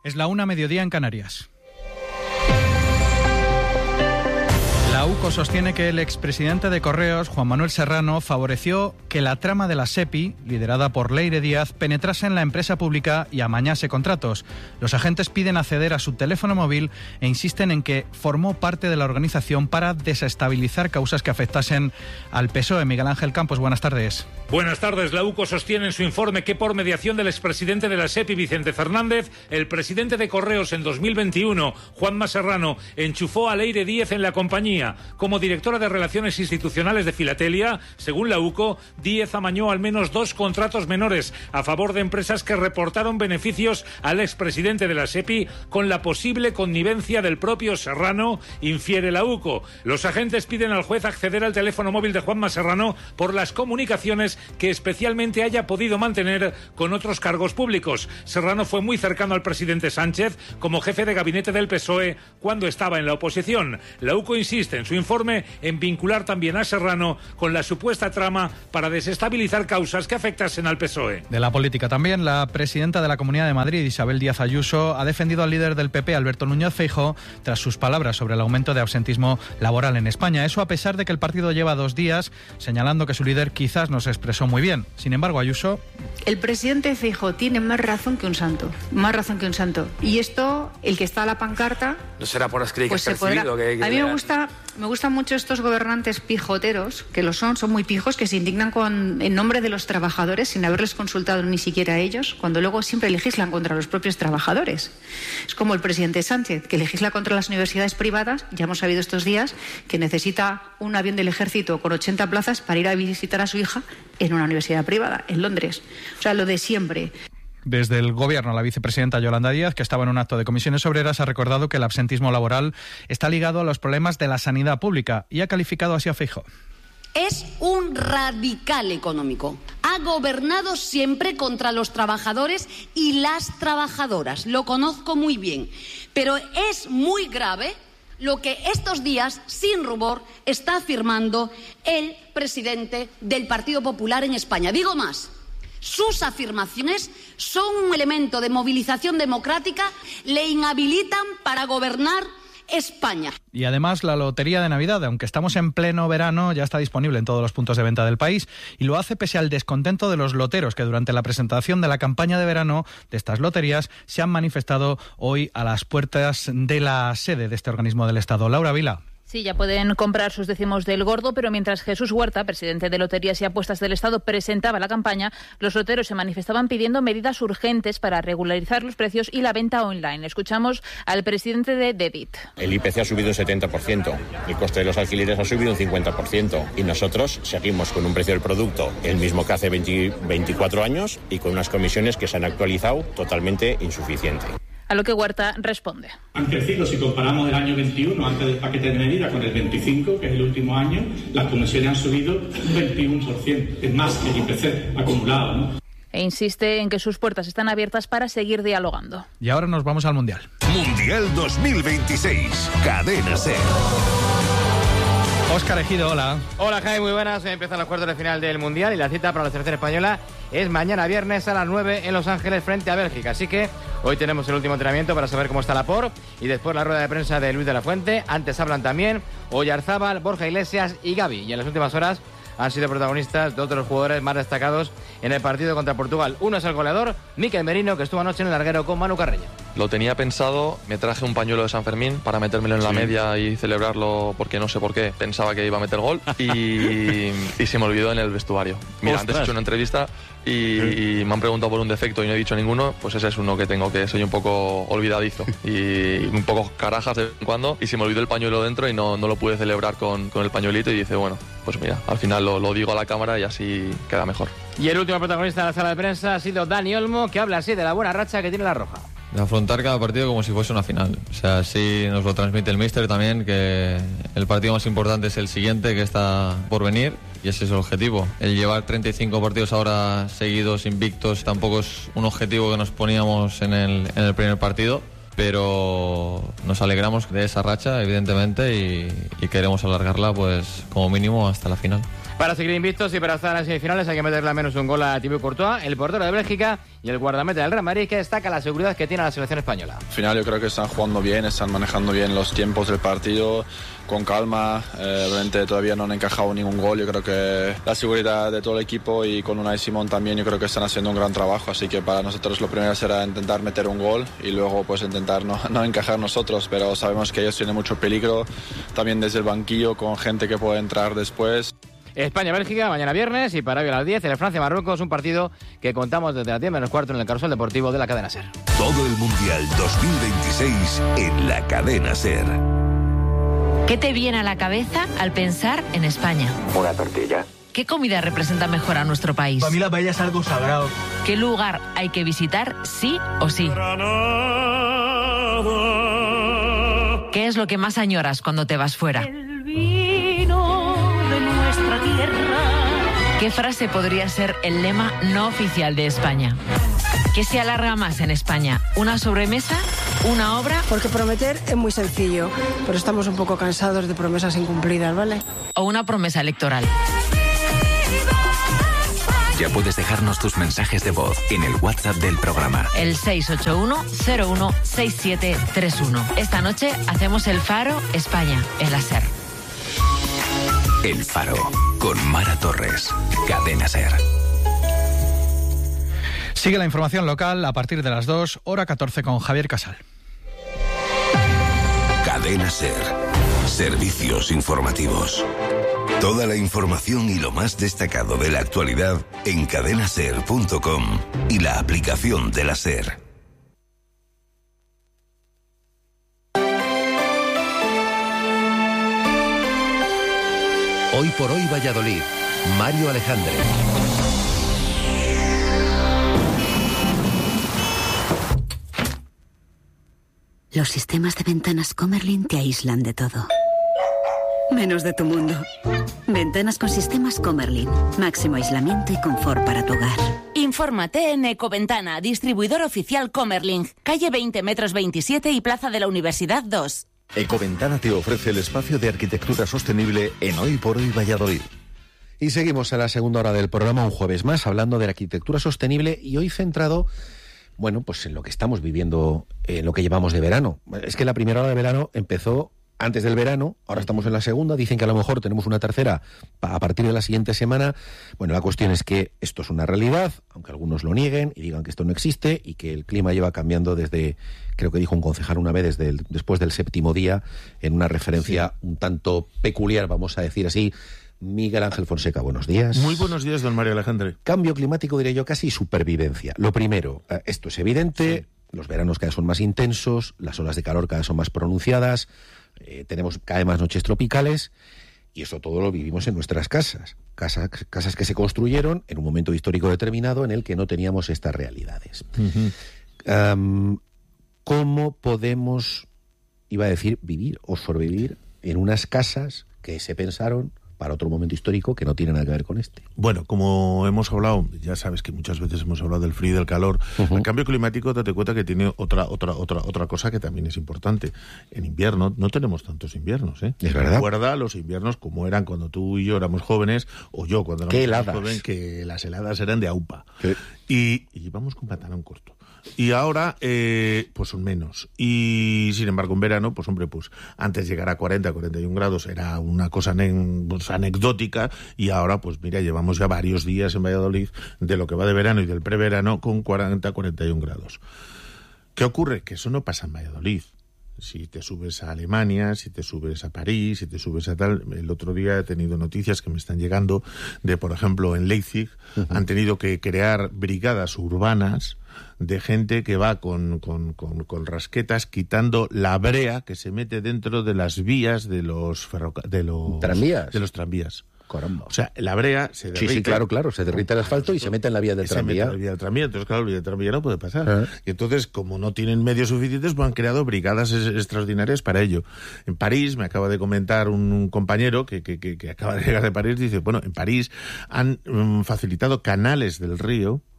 Es la 1:00 en Canarias. La UCO sostiene que el expresidente de Correos, Juan Manuel Serrano, favoreció que la trama de la SEPI, liderada por Leire Díaz, penetrase en la empresa pública y amañase contratos. Los agentes piden acceder a su teléfono móvil e insisten en que formó parte de la organización para desestabilizar causas que afectasen al PSOE. Miguel Ángel Campos, buenas tardes. Buenas tardes. La UCO sostiene en su informe que por mediación del expresidente de la SEPI, Vicente Fernández, el presidente de Correos en 2021, Juanma Serrano, enchufó a Leire Díaz en la compañía. Como directora de Relaciones Institucionales de Filatelia, según la UCO, Díaz amañó al menos 2 contratos menores a favor de empresas que reportaron beneficios al expresidente de la SEPI con la posible connivencia del propio Serrano, infiere la UCO. Los agentes piden al juez acceder al teléfono móvil de Juanma Serrano por las comunicaciones que especialmente haya podido mantener con otros cargos públicos. Serrano fue muy cercano al presidente Sánchez como jefe de gabinete del PSOE cuando estaba en la oposición. La UCO insiste en su informe en vincular también a Serrano con la supuesta trama para desestabilizar causas que afectasen al PSOE. De la política también, la presidenta de la Comunidad de Madrid, Isabel Díaz Ayuso, ha defendido al líder del PP, Alberto Núñez Feijóo, tras sus palabras sobre el aumento de absentismo laboral en España. Eso a pesar de que el partido lleva 2 días señalando que su líder quizás no se expresó muy bien. Sin embargo, Ayuso... El presidente Feijóo tiene más razón que un santo. Y esto, el que está a la pancarta... No será por escrito pues que percibido. A mí me gustan mucho estos gobernantes pijoteros, que lo son muy pijos, que se indignan en nombre de los trabajadores sin haberles consultado ni siquiera a ellos, cuando luego siempre legislan contra los propios trabajadores. Es como el presidente Sánchez, que legisla contra las universidades privadas. Ya hemos sabido estos días que necesita un avión del ejército con 80 plazas para ir a visitar a su hija en una universidad privada, en Londres. O sea, lo de siempre. Desde el Gobierno, la vicepresidenta Yolanda Díaz, que estaba en un acto de comisiones obreras, ha recordado que el absentismo laboral está ligado a los problemas de la sanidad pública y ha calificado así a Feijóo. Es un radical económico. Ha gobernado siempre contra los trabajadores y las trabajadoras. Lo conozco muy bien. Pero es muy grave lo que estos días, sin rubor, está afirmando el presidente del Partido Popular en España. Digo más. Sus afirmaciones son un elemento de movilización democrática, le inhabilitan para gobernar España. Y además la lotería de Navidad, aunque estamos en pleno verano, ya está disponible en todos los puntos de venta del país y lo hace pese al descontento de los loteros que durante la presentación de la campaña de verano de estas loterías se han manifestado hoy a las puertas de la sede de este organismo del Estado. Laura Vila. Sí, ya pueden comprar sus décimos del gordo, pero mientras Jesús Huerta, presidente de Loterías y Apuestas del Estado, presentaba la campaña, los loteros se manifestaban pidiendo medidas urgentes para regularizar los precios y la venta online. Escuchamos al presidente de DEDIT. El IPC ha subido un 70%, el coste de los alquileres ha subido un 50% y nosotros seguimos con un precio del producto el mismo que hace 24 años y con unas comisiones que se han actualizado totalmente insuficiente. A lo que Huerta responde. Han crecido, si comparamos el año 21, antes del paquete de medidas, con el 25, que es el último año, las comisiones han subido un 21%. Es más que el IPC acumulado, ¿no? E insiste en que sus puertas están abiertas para seguir dialogando. Y ahora nos vamos al Mundial. Mundial 2026, Cadena SER. Óscar Ejido, hola. Hola, Jaime, muy buenas. Empiezan los cuartos de final del Mundial y la cita para la selección española es mañana viernes a las 9 en Los Ángeles frente a Bélgica. Así que hoy tenemos el último entrenamiento para saber cómo está Laporte y después la rueda de prensa de Luis de la Fuente. Antes hablan también Oyarzábal, Borja Iglesias y Gavi. Y en las últimas horas han sido protagonistas de otros jugadores más destacados en el partido contra Portugal. Uno es el goleador, Mikel Merino, que estuvo anoche en el larguero con Manu Carreño. Lo tenía pensado, me traje un pañuelo de San Fermín para metérmelo en la media y celebrarlo porque no sé por qué, pensaba que iba a meter gol y se me olvidó en el vestuario. Mira, antes he hecho una entrevista y me han preguntado por un defecto y no he dicho ninguno, pues ese es uno que tengo, que soy un poco olvidadizo y un poco carajas de vez en cuando y se me olvidó el pañuelo dentro y no lo pude celebrar con el pañuelito y dice, bueno, pues mira, al final lo digo a la cámara y así queda mejor. Y el último protagonista de la sala de prensa ha sido Dani Olmo, que habla así de la buena racha que tiene la Roja. De afrontar cada partido como si fuese una final. O sea, así nos lo transmite el míster también, que el partido más importante es el siguiente, que está por venir, y ese es el objetivo. El llevar 35 partidos ahora seguidos, invictos, tampoco es un objetivo que nos poníamos en el primer partido, pero nos alegramos de esa racha, evidentemente, y queremos alargarla, pues como mínimo hasta la final. Para seguir invictos y para estar en las semifinales hay que meterle al menos un gol a Thibaut Courtois, el portero de Bélgica y el guardameta del Real Madrid, que destaca la seguridad que tiene la selección española. Al final yo creo que están jugando bien, están manejando bien los tiempos del partido, con calma. Realmente todavía no han encajado ningún gol. Yo creo que la seguridad de todo el equipo y con Unai Simón también, yo creo que están haciendo un gran trabajo. Así que para nosotros lo primero será intentar meter un gol y luego pues intentar no encajar nosotros, pero sabemos que ellos tienen mucho peligro también desde el banquillo, con gente que puede entrar después. España-Bélgica mañana viernes, y para hoy a las 10 el Francia-Marruecos, un partido que contamos desde las 10 menos cuarto en el Carrusel Deportivo de la cadena SER. Todo el Mundial 2026 en la cadena SER. ¿Qué te viene a la cabeza al pensar en España? Una tortilla. ¿Qué comida representa mejor a nuestro país? Para mí la paella es algo sagrado. ¿Qué lugar hay que visitar sí o sí? ¿Qué es lo que más añoras cuando te vas fuera? El vino de nuestra tierra. ¿Qué frase podría ser el lema no oficial de España? ¿Qué se alarga más en España? ¿Una sobremesa? ¿Una obra? Porque prometer es muy sencillo, pero estamos un poco cansados de promesas incumplidas, ¿vale? ¿O una promesa electoral? Ya puedes dejarnos tus mensajes de voz en el WhatsApp del programa. El 681-016731. Esta noche hacemos el Faro España en la SER. El Faro, con Mara Torres. Cadena SER. Sigue la información local a partir de las 2, hora 14 con Javier Casal. Cadena SER. Servicios informativos. Toda la información y lo más destacado de la actualidad en cadenaser.com y la aplicación de la SER. Hoy por hoy Valladolid. Mario Alejandre. Los sistemas de ventanas Comerlin te aíslan de todo, menos de tu mundo. Ventanas con sistemas Comerlin. Máximo aislamiento y confort para tu hogar. Infórmate en Ecoventana, distribuidor oficial Comerlin. Calle 20 metros 27 y Plaza de la Universidad 2. Ecoventana te ofrece el espacio de arquitectura sostenible en Hoy por Hoy Valladolid. Y seguimos en la segunda hora del programa, un jueves más, hablando de la arquitectura sostenible y hoy centrado, bueno, pues en lo que estamos viviendo, en lo que llevamos de verano. Es que la primera hora de verano empezó antes del verano, ahora estamos en la segunda, dicen que a lo mejor tenemos una tercera a partir de la siguiente semana. Bueno, la cuestión es que esto es una realidad, aunque algunos lo nieguen y digan que esto no existe y que el clima lleva cambiando desde, creo que dijo un concejal una vez, después del séptimo día, en una referencia un tanto peculiar, vamos a decir así. Miguel Ángel Fonseca, buenos días. Muy buenos días, don Mario Alejandre. Cambio climático, diré yo, casi supervivencia. Lo primero, esto es evidente, los veranos cada vez son más intensos, las olas de calor cada vez son más pronunciadas, tenemos cada vez más noches tropicales y eso todo lo vivimos en nuestras casas que se construyeron en un momento histórico determinado en el que no teníamos estas realidades. ¿Cómo podemos, iba a decir, vivir o sobrevivir en unas casas que se pensaron para otro momento histórico que no tiene nada que ver con este? Bueno, como hemos hablado, ya sabes que muchas veces hemos hablado del frío y del calor. El cambio climático, date cuenta que tiene otra cosa que también es importante. En invierno no tenemos tantos inviernos, ¿eh? Es verdad. Recuerda los inviernos como eran cuando tú y yo éramos jóvenes, o yo cuando éramos jóvenes, que las heladas eran de aupa. Y íbamos con pantalón corto. Y ahora, pues son menos. Y sin embargo, en verano, pues hombre, pues antes llegar a 40, 41 grados era una cosa anecdótica, y ahora, pues mira, llevamos ya varios días en Valladolid, de lo que va de verano y del preverano, con 40, 41 grados. ¿Qué ocurre? Que eso no pasa en Valladolid. Si te subes a Alemania, si te subes a París, si te subes a tal... El otro día he tenido noticias que me están llegando de, por ejemplo, en Leipzig, han tenido que crear brigadas urbanas de gente que va con rasquetas quitando la brea que se mete dentro de las vías de los ¿tranvías? De los tranvías. Caramba. O sea, la brea se derrite. Sí, claro, se derrite el asfalto y se mete en la vía del tranvía. Entonces, claro, la vía del tranvía no puede pasar. Y entonces, como no tienen medios suficientes, pues han creado brigadas extraordinarias para ello. En París, me acaba de comentar un compañero que acaba de llegar de París, dice, bueno, en París han facilitado canales del río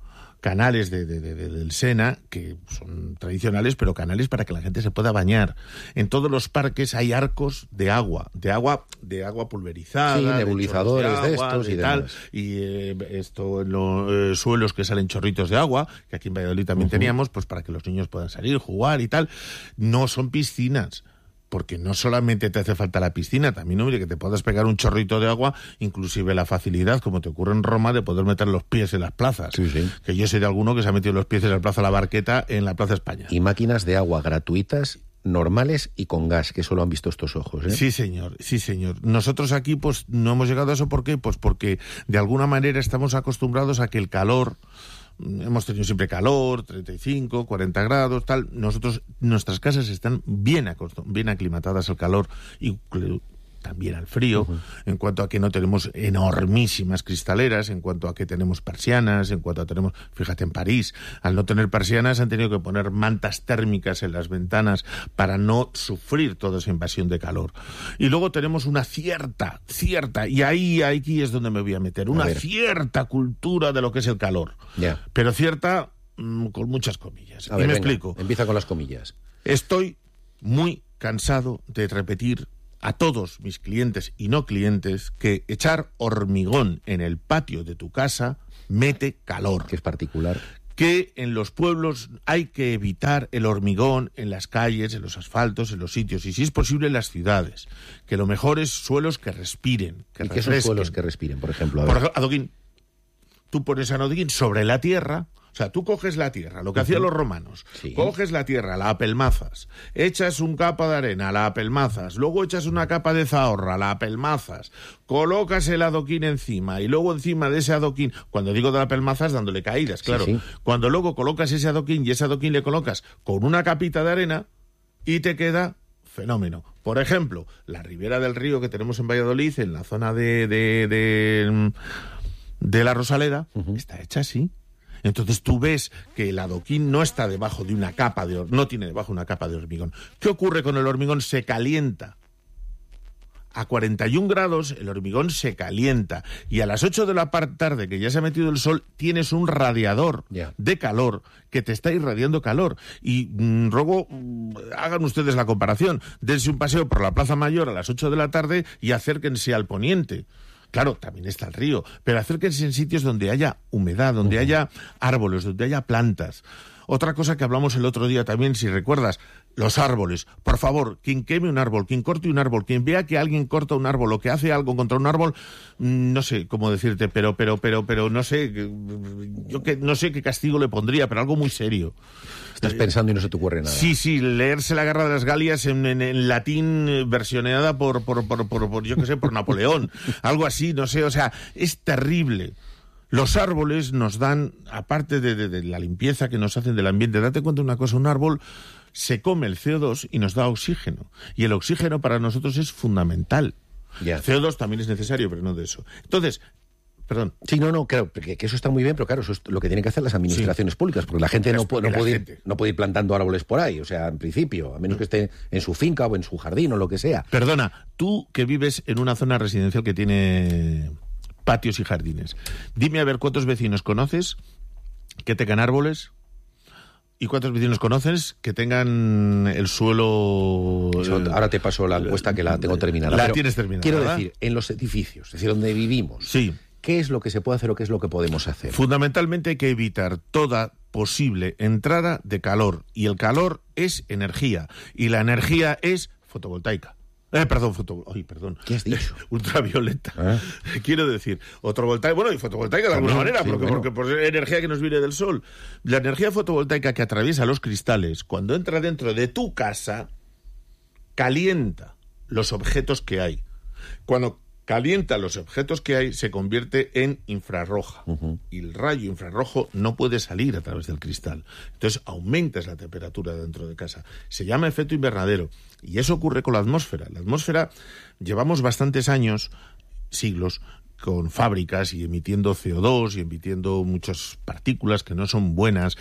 canales del Sena, que son tradicionales, pero canales para que la gente se pueda bañar. En todos los parques hay arcos de agua pulverizada, sí, nebulizadores de estos y tal, demás. Y esto en los suelos que salen chorritos de agua, que aquí en Valladolid también teníamos, pues para que los niños puedan salir, jugar y tal. No son piscinas, porque no solamente te hace falta la piscina, también, hombre, que te puedas pegar un chorrito de agua, inclusive la facilidad, como te ocurre en Roma, de poder meter los pies en las plazas. Sí, sí. Que yo sé de alguno que se ha metido los pies en la Plaza La Barqueta, en la Plaza España. Y máquinas de agua gratuitas, normales y con gas, que eso lo han visto estos ojos, ¿eh? Sí, señor, sí, señor. Nosotros aquí, pues, no hemos llegado a eso. ¿Por qué? Pues porque, de alguna manera, estamos acostumbrados a que el calor... Hemos tenido siempre calor, 35, 40 grados, tal. Nuestras casas están bien aclimatadas al calor y también al frío, en cuanto a que no tenemos enormísimas cristaleras, en cuanto a que tenemos persianas, en cuanto a tenemos, fíjate en París, al no tener persianas han tenido que poner mantas térmicas en las ventanas para no sufrir toda esa invasión de calor. Y luego tenemos una cierta, y aquí es donde me voy a meter, una cierta cultura de lo que es el calor. Yeah. Pero cierta con muchas comillas. A ver, me venga, explico. Empieza con las comillas. Estoy muy cansado de repetir a todos mis clientes y no clientes que echar hormigón en el patio de tu casa mete calor. Que es particular. Que en los pueblos hay que evitar el hormigón en las calles, en los asfaltos, en los sitios, y si es posible en las ciudades. Que lo mejor es suelos que respiren, que ¿Y qué son suelos que respiren, por ejemplo? Por ejemplo, adoquín. Tú pones adoquín sobre la tierra. O sea, tú coges la tierra, lo que hacían los romanos, sí. Coges la tierra, la apelmazas, echas un capa de arena, la apelmazas, luego echas una capa de zahorra, la apelmazas, colocas el adoquín encima y luego encima de ese adoquín, cuando digo de la apelmazas, dándole caídas, claro, sí. Cuando luego colocas ese adoquín y ese adoquín le colocas con una capita de arena y te queda fenómeno. Por ejemplo, la ribera del río que tenemos en Valladolid, en la zona de la Rosaleda, está hecha así. Entonces tú ves que el adoquín no está debajo de una capa no tiene debajo una capa de hormigón. ¿Qué ocurre con el hormigón? Se calienta. A 41 grados el hormigón se calienta y a las 8 de la tarde, que ya se ha metido el sol, tienes un radiador de calor que te está irradiando calor. Y ruego, hagan ustedes la comparación. Dense un paseo por la Plaza Mayor a las 8 de la tarde y acérquense al poniente. Claro, también está el río, pero acérquense en sitios donde haya humedad, donde haya árboles, donde haya plantas. Otra cosa que hablamos el otro día también, si recuerdas, los árboles. Por favor, quien queme un árbol, quien corte un árbol, quien vea que alguien corta un árbol o que hace algo contra un árbol, no sé cómo decirte, pero no sé, yo que no sé qué castigo le pondría, pero algo muy serio. Estás pensando y no se te ocurre nada. Sí, leerse la Guerra de las Galias en latín versioneada por yo qué sé, por Napoleón. Algo así, no sé, o sea, es terrible. Los árboles nos dan, aparte de la limpieza que nos hacen del ambiente, date cuenta de una cosa, un árbol se come el CO2 y nos da oxígeno. Y el oxígeno para nosotros es fundamental. El CO2 también es necesario, pero no de eso. Entonces, perdón. Sí, no, claro, que eso está muy bien, pero claro, eso es lo que tienen que hacer las administraciones públicas, porque la gente no puede ir plantando árboles por ahí, o sea, en principio, a menos que esté en su finca o en su jardín o lo que sea. Perdona, tú que vives en una zona residencial que tiene patios y jardines, dime a ver cuántos vecinos conoces que tengan árboles y cuántos vecinos conoces que tengan el suelo... Ahora te paso la encuesta que la tengo terminada. La tienes terminada, quiero ¿verdad? decir, en los edificios, es decir, donde vivimos, sí. ¿Qué es lo que se puede hacer o qué es lo que podemos hacer? Fundamentalmente hay que evitar toda posible entrada de calor, y el calor es energía, y la energía es fotovoltaica. Perdón. ¿Qué has dicho? Ultravioleta. Quiero decir, fotovoltaica, y fotovoltaica de alguna manera, porque por energía que nos viene del sol. La energía fotovoltaica que atraviesa los cristales, cuando entra dentro de tu casa, calienta los objetos que hay. Cuando calienta los objetos que hay, se convierte en infrarroja. Y el rayo infrarrojo no puede salir a través del cristal. Entonces aumentas la temperatura dentro de casa. Se llama efecto invernadero. Y eso ocurre con la atmósfera. La atmósfera, llevamos bastantes años, siglos, con fábricas y emitiendo CO2 y emitiendo muchas partículas que no son buenas,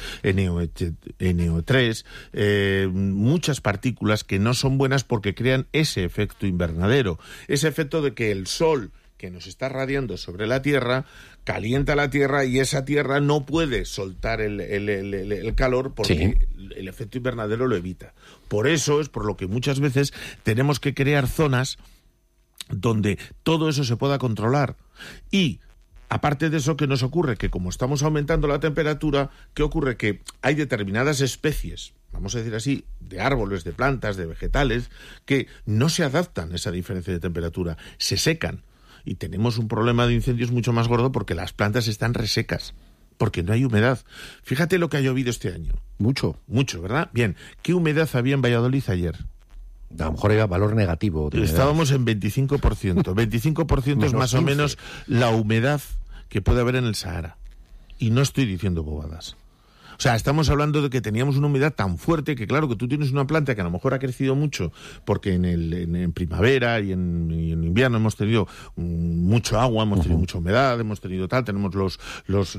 NO3, muchas partículas que no son buenas porque crean ese efecto invernadero, ese efecto de que el sol que nos está radiando sobre la Tierra, calienta la Tierra y esa Tierra no puede soltar el calor porque el efecto invernadero lo evita. Por eso es por lo que muchas veces tenemos que crear zonas donde todo eso se pueda controlar. Y aparte de eso, ¿qué nos ocurre? Que como estamos aumentando la temperatura, ¿qué ocurre? Que hay determinadas especies, vamos a decir así, de árboles, de plantas, de vegetales, que no se adaptan a esa diferencia de temperatura, se secan. Y tenemos un problema de incendios mucho más gordo porque las plantas están resecas, porque no hay humedad. Fíjate lo que ha llovido este año. Mucho, ¿verdad? Bien, ¿qué humedad había en Valladolid ayer? A lo mejor era valor negativo. Estábamos en 25%. 25% es más o menos la humedad que puede haber en el Sahara. Y no estoy diciendo bobadas. O sea, estamos hablando de que teníamos una humedad tan fuerte que, claro, que tú tienes una planta que a lo mejor ha crecido mucho porque en primavera y en invierno hemos tenido mucho agua, hemos tenido mucha humedad, hemos tenido tenemos los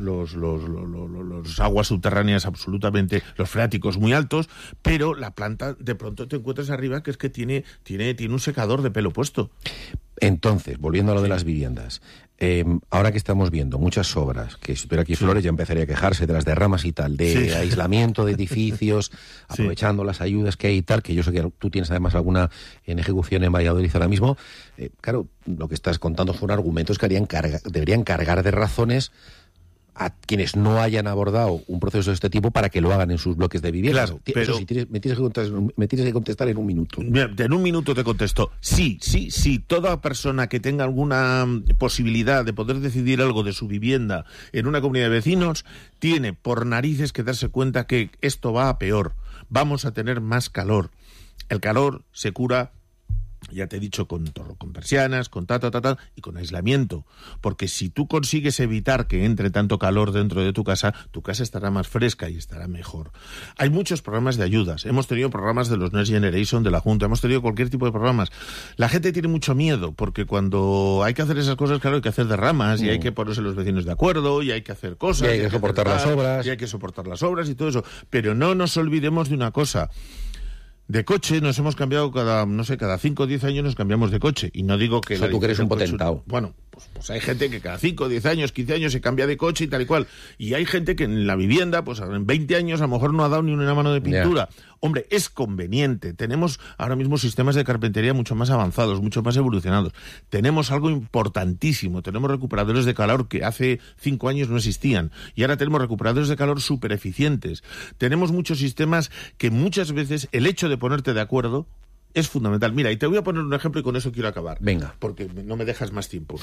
aguas subterráneas absolutamente, los freáticos muy altos, pero la planta de pronto te encuentras arriba que es que tiene un secador de pelo puesto. Entonces, volviendo a lo de las viviendas, ahora que estamos viendo muchas obras, que si tuviera aquí Flores ya empezaría a quejarse de las derramas y tal, de aislamiento de edificios, aprovechando las ayudas que hay y tal, que yo sé que tú tienes además alguna en ejecución en Valladolid ahora mismo, claro, lo que estás contando son argumentos que deberían cargar de razones a quienes no hayan abordado un proceso de este tipo para que lo hagan en sus bloques de vivienda. Claro, pero sí, me tienes que contestar en un minuto. En un minuto te contesto. Sí, toda persona que tenga alguna posibilidad de poder decidir algo de su vivienda en una comunidad de vecinos tiene por narices que darse cuenta que esto va a peor. Vamos a tener más calor. El calor se cura, ya te he dicho, con persianas, con y con aislamiento. Porque si tú consigues evitar que entre tanto calor dentro de tu casa estará más fresca y estará mejor. Hay muchos programas de ayudas. Hemos tenido programas de los Next Generation, de la Junta, hemos tenido cualquier tipo de programas. La gente tiene mucho miedo, porque cuando hay que hacer esas cosas, claro, hay que hacer derramas, y hay que ponerse los vecinos de acuerdo, y hay que hacer cosas. Y hay que soportar las obras. Y hay que soportar las obras y todo eso. Pero no nos olvidemos de una cosa. De coche nos hemos cambiado cada 5 o 10 años nos cambiamos de coche. Y no digo que... O sea, tú que eres un potentado. Bueno, pues hay gente que cada 5, 10 años, 15 años se cambia de coche y tal y cual. Y hay gente que en la vivienda, pues en 20 años a lo mejor no ha dado ni una mano de pintura. Hombre, es conveniente. Tenemos ahora mismo sistemas de carpintería mucho más avanzados, mucho más evolucionados. Tenemos algo importantísimo. Tenemos recuperadores de calor que hace 5 años no existían. Y ahora tenemos recuperadores de calor súper eficientes. Tenemos muchos sistemas que muchas veces el hecho de ponerte de acuerdo es fundamental. Mira, y te voy a poner un ejemplo y con eso quiero acabar. Venga. Porque no me dejas más tiempo.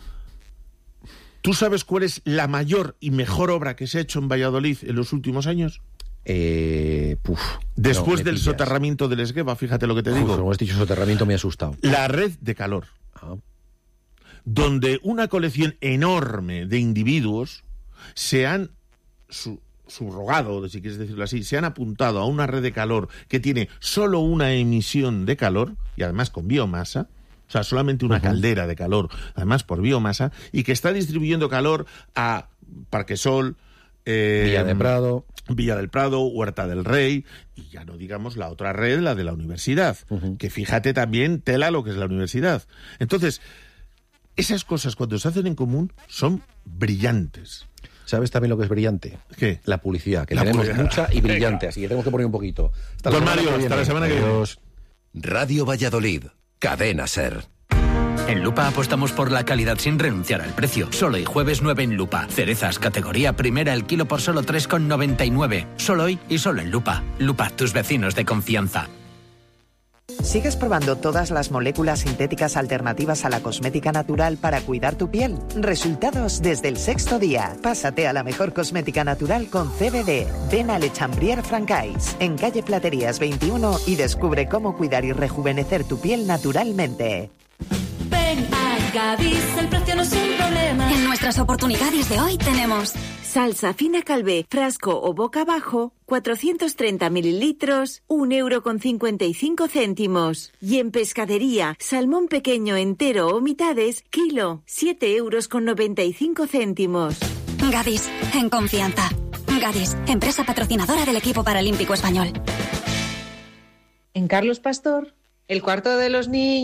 ¿Tú sabes cuál es la mayor y mejor obra que se ha hecho en Valladolid en los últimos años? Después del soterramiento del Esgueva, fíjate lo que te digo. Como has dicho soterramiento me ha asustado. La red de calor. Donde una colección enorme de individuos se han subrogado, si quieres decirlo así, se han apuntado a una red de calor que tiene solo una emisión de calor, y además con biomasa, o sea, solamente una caldera de calor, además por biomasa, y que está distribuyendo calor a Parquesol, Villa del Prado, Huerta del Rey, y ya no digamos la otra red, la de la universidad, que fíjate también, tela lo que es la universidad. Entonces, esas cosas cuando se hacen en común son brillantes. ¿Sabes también lo que es brillante? ¿Qué? La publicidad, que tenemos mucha y brillante, así que tenemos que poner un poquito. Don Mario, hasta la semana que viene. Radio Valladolid, Cadena SER. En Lupa apostamos por la calidad sin renunciar al precio. Solo hoy jueves 9 en Lupa. Cerezas, categoría primera, el kilo por solo 3,99. Solo hoy y solo en Lupa. Lupa, tus vecinos de confianza. ¿Sigues probando todas las moléculas sintéticas alternativas a la cosmética natural para cuidar tu piel? Resultados desde el 6º día. Pásate a la mejor cosmética natural con CBD. Ven a Le Chambrier Francais, en calle Platerías 21, y descubre cómo cuidar y rejuvenecer tu piel naturalmente. Ven a Gadis, el precio no es un problema. En nuestras oportunidades de hoy tenemos salsa fina Calvé, frasco o boca abajo, 430 mililitros, 1,55 €. Y en pescadería, salmón pequeño entero o mitades, kilo, 7,95 €. Gadis, en confianza. Gadis, empresa patrocinadora del equipo paralímpico español. En Carlos Pastor, el cuarto de los niños.